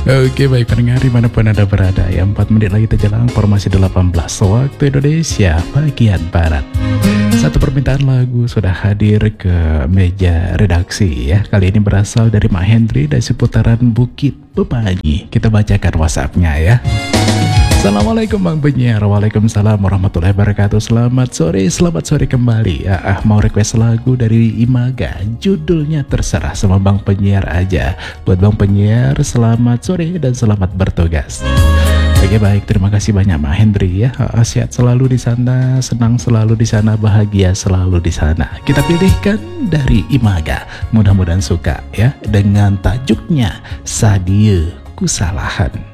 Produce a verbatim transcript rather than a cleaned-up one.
Oke baik pendengar dimanapun anda berada ya, empat menit lagi terjelang formasi delapan belas waktu Indonesia bagian Barat. Satu permintaan lagu sudah hadir ke meja redaksi ya. Kali ini berasal dari Mak Hendri dari seputaran Bukit Pepangi. Kita bacakan WhatsApp-nya ya. Assalamualaikum Bang Penyiar. Waalaikumsalam warahmatullahi wabarakatuh. Selamat sore, selamat sore kembali ya. Ah, mau request lagu dari Imaga, judulnya terserah sama Bang Penyiar aja. Buat Bang Penyiar, selamat sore dan selamat bertugas. Oke baik, terima kasih banyak Mak Hendri ya. Ah, sehat selalu di sana, senang selalu di sana, bahagia selalu di sana. Kita pilihkan dari Imaga. Mudah-mudahan suka ya dengan tajuknya Sadia Kusalahan.